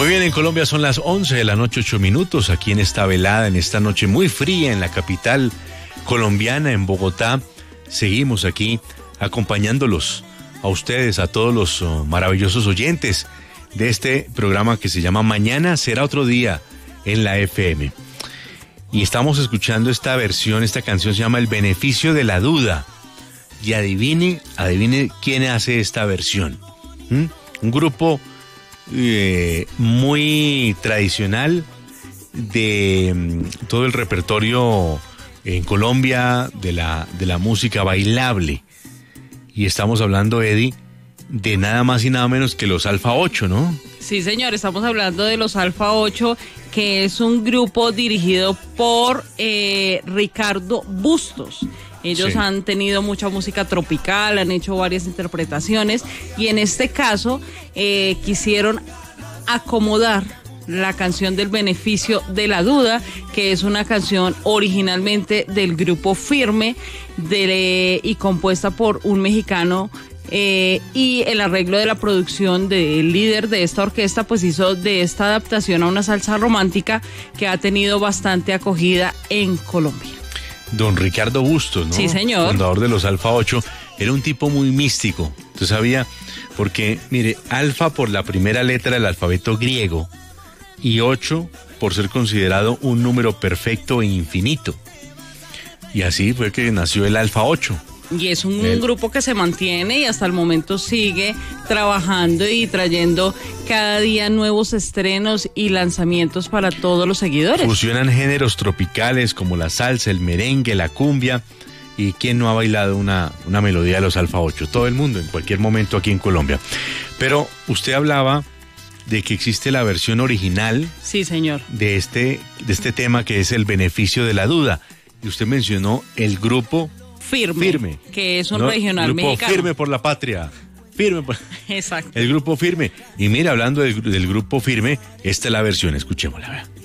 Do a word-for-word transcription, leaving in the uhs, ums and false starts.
Muy bien, en Colombia son las once de la noche, ocho minutos, aquí en esta velada, en esta noche muy fría en la capital colombiana, en Bogotá. Seguimos aquí acompañándolos a ustedes, a todos los oh, maravillosos oyentes de este programa que se llama Mañana será otro día en la F M. Y estamos escuchando esta versión, esta canción se llama El beneficio de la duda. Y adivine, adivine quién hace esta versión. ¿Mm? Un grupo eh, muy tradicional de mm, todo el repertorio en Colombia de la, de la música bailable. Y estamos hablando, Eddie, de nada más y nada menos que los Alfa ocho, ¿no? Sí, señor, estamos hablando de los Alfa ocho, que es un grupo dirigido por eh, Ricardo Bustos. Ellos sí. han tenido mucha música tropical, han hecho varias interpretaciones y en este caso eh, quisieron acomodar la canción del beneficio de la duda, que es una canción originalmente del grupo Firme de, y compuesta por un mexicano. Eh, y el arreglo de la producción del líder de esta orquesta pues hizo de esta adaptación a una salsa romántica que ha tenido bastante acogida en Colombia. Don Ricardo Bustos, ¿no? Sí, señor. Fundador de los Alfa ocho, era un tipo muy místico. ¿Usted sabía? Porque, mire, Alfa por la primera letra del alfabeto griego y ocho por ser considerado un número perfecto e infinito. Y así fue que nació el Alfa ocho. Y es un El... grupo que se mantiene y hasta el momento sigue trabajando y trayendo cada día nuevos estrenos y lanzamientos para todos los seguidores. Fusionan géneros tropicales como la salsa, el merengue, la cumbia. ¿Y quién no ha bailado una, una melodía de los Alfa ocho? Todo el mundo, en cualquier momento aquí en Colombia. Pero usted hablaba de que existe la versión original. Sí, señor. De este, de este tema que es el beneficio de la duda. Y usted mencionó el grupo Firme, Firme, que es un ¿no? regional grupo mexicano. Firme por la patria. Firme por... Exacto. El grupo Firme. Y mira, hablando del, del grupo Firme, esta es la versión, escuchémosla. ¿Ve?